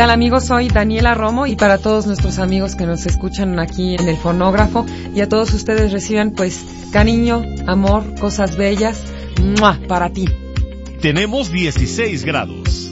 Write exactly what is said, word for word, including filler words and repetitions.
tal, amigos? Soy Daniela Romo y para todos nuestros amigos que nos escuchan aquí en el fonógrafo y a todos ustedes reciban pues cariño, amor, cosas bellas, ¡mua!, para ti. Tenemos dieciséis grados.